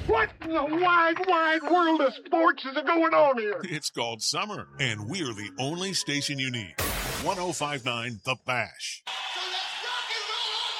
What in the wide world of sports is going on here? It's called summer, and we're the only station you need. 105.9 The Bash. So let's rock and roll all